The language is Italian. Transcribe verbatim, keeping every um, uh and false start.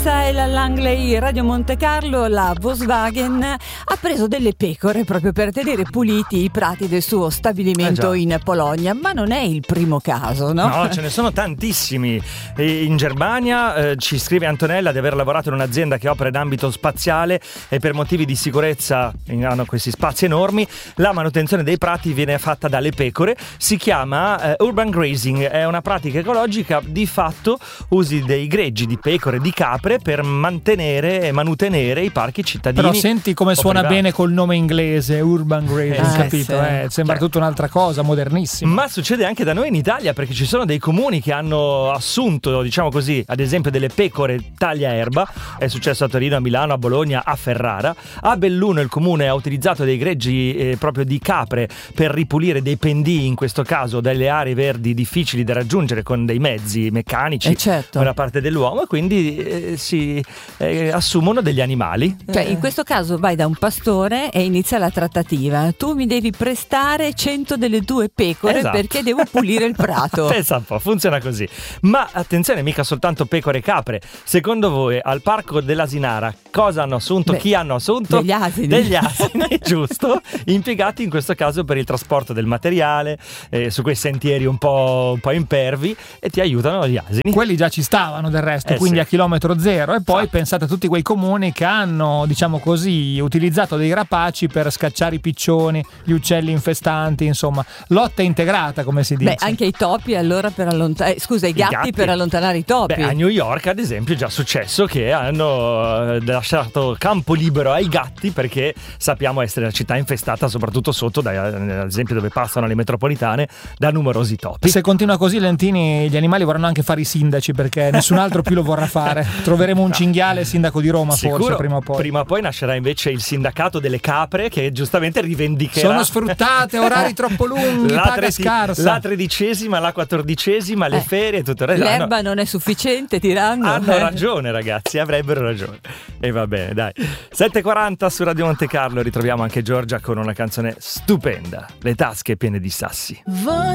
E la Langley Radio Monte Carlo, la Volkswagen ha preso delle pecore proprio per tenere puliti i prati del suo stabilimento eh in Polonia, ma non è il primo caso, no? No, ce ne sono tantissimi. In Germania eh, ci scrive Antonella di aver lavorato in un'azienda che opera in ambito spaziale e per motivi di sicurezza hanno questi spazi enormi. La manutenzione dei prati viene fatta dalle pecore, si chiama eh, urban grazing, è una pratica ecologica. Di fatto usi dei greggi di pecore, di capre per mantenere e manutenere i parchi cittadini. Però senti come suona privati. Bene col nome inglese, urban grazing, Eh, capito? sì. Eh, sembra Cioè, tutta un'altra cosa, modernissima. Ma succede anche da noi in Italia, perché ci sono dei comuni che hanno assunto, diciamo così, ad esempio delle pecore taglia erba. È successo a Torino, a Milano, a Bologna, a Ferrara. A Belluno il comune ha utilizzato dei greggi eh, proprio di capre per ripulire dei pendii, in questo caso delle aree verdi difficili da raggiungere con dei mezzi meccanici Eh, certo. da parte dell'uomo, e quindi eh, si eh, assumono degli animali. Cioè, in questo caso vai da un pastore e inizia la trattativa. Tu mi devi prestare cento delle tue pecore, Esatto. perché devo pulire il prato. Pensa un po', funziona così. Ma attenzione, mica soltanto pecore e capre. Secondo voi al parco dell'Asinara cosa hanno assunto? Beh, Chi hanno assunto? degli asini. Degli asini, giusto? Impiegati in questo caso per il trasporto del materiale eh, su quei sentieri un po', un po' impervi, e ti aiutano gli asini. Quelli già ci stavano del resto, Eh, quindi sì. a chilometro zero. E poi Esatto. pensate a tutti quei comuni che hanno, diciamo così, utilizzato dei rapaci per scacciare i piccioni, gli uccelli infestanti, insomma, lotta integrata, come si dice. Beh, anche i topi allora per allontanare, scusa, i gatti, gatti. per allontanare i topi. Beh, a New York ad esempio è già successo che hanno eh, lasciato campo libero ai gatti, perché sappiamo essere una città infestata soprattutto sotto, da, ad esempio dove passano le metropolitane, da numerosi topi. Se continua così, Lentini, gli animali vorranno anche fare i sindaci, perché nessun altro più lo vorrà fare. Troveremo un No. cinghiale sindaco di Roma, Sicuro, forse, prima o poi. prima o poi nascerà invece il sindacato delle capre, che giustamente rivendicherà. Sono sfruttate, orari troppo lunghi, la, paga treti- scarsa. la tredicesima, la quattordicesima, le Eh, ferie e tutto il resto. L'erba Hanno, non è sufficiente, diranno. hanno Eh. ragione, ragazzi, avrebbero ragione. E va bene, dai. sette e quaranta su Radio Monte Carlo, ritroviamo anche Giorgia con una canzone stupenda, Le tasche piene di sassi.